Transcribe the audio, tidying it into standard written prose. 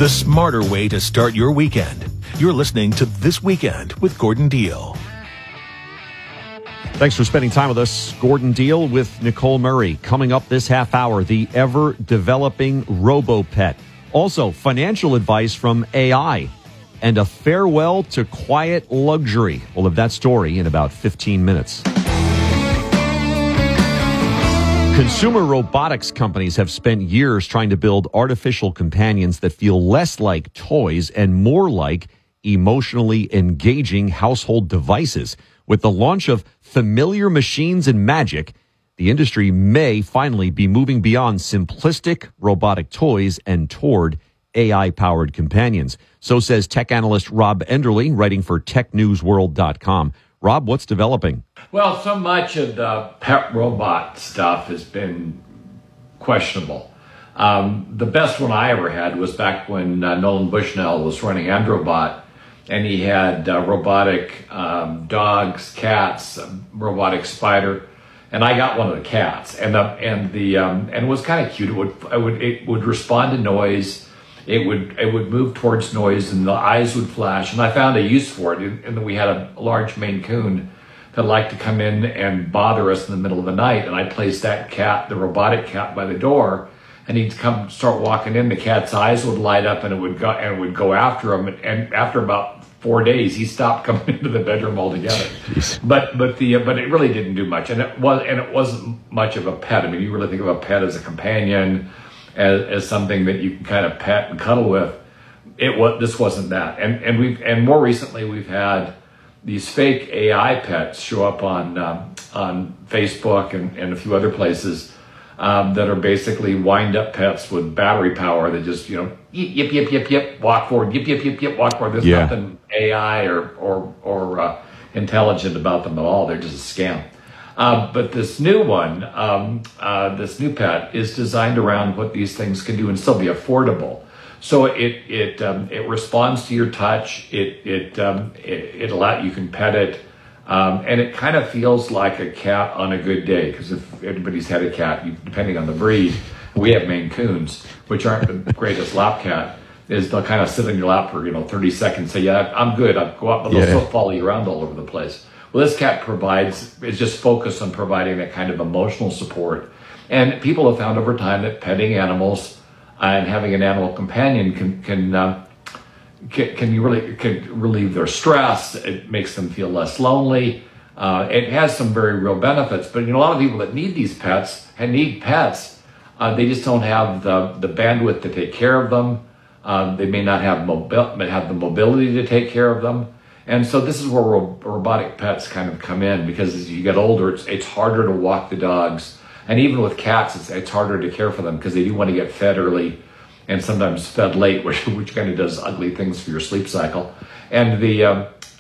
the smarter way to start your weekend. You're listening to This Weekend with Gordon Deal. Thanks for spending time with us. Gordon Deal with Nicole Murray. Coming up this half hour, the ever-developing RoboPet. Also, financial advice from AI. And a farewell to quiet luxury. We'll have that story in about 15 minutes. Consumer robotics companies have spent years trying to build artificial companions that feel less like toys and more like emotionally engaging household devices. With the launch of Familiar Machines and Magic, the industry may finally be moving beyond simplistic robotic toys and toward AI-powered companions. So says tech analyst Rob Enderle, writing for TechNewsWorld.com. Rob, what's developing? Well, so much of the pet robot stuff has been questionable. The best one I ever had was back when Nolan Bushnell was running Androbot, and he had robotic dogs, cats, robotic spider, and I got one of the cats, and it was kind of cute. It would respond to noise. It would move towards noise, and the eyes would flash. And I found a use for it. And then we had a large Maine Coon that liked to come in and bother us in the middle of the night. And I placed that cat, the robotic cat, by the door, and he'd start walking in. The cat's eyes would light up, and it would go after him. And after about 4 days, he stopped coming into the bedroom altogether. Jeez. But it really didn't do much, and it wasn't much of a pet. I mean, you really think of a pet as a companion, as something that you can kind of pet and cuddle with. This wasn't that, and more recently we've had these fake AI pets show up on Facebook and a few other places that are basically wind-up pets with battery power that just yip yip yip yip walk forward, yip yip yip yip walk forward. There's nothing AI or intelligent about them at all. They're just a scam. But this new one, this new pet, is designed around what these things can do and still be affordable. So it responds to your touch. It you can pet it, and it kind of feels like a cat on a good day. Because if anybody's had a cat, depending on the breed, we have Maine Coons, which aren't the greatest lap cat. They'll kind of sit on your lap for 30 seconds, say, "Yeah, I'm good." I'll go out, but they'll still follow you around all over the place. Well, this cat is just focused on providing that kind of emotional support. And people have found over time that petting animals and having an animal companion can relieve their stress. It makes them feel less lonely. It has some very real benefits. But a lot of people that need these pets and need pets, they just don't have the bandwidth to take care of them. They may not have the mobility to take care of them. And so this is where robotic pets kind of come in, because as you get older, it's harder to walk the dogs. And even with cats, it's harder to care for them because they do want to get fed early and sometimes fed late, which kind of does ugly things for your sleep cycle. And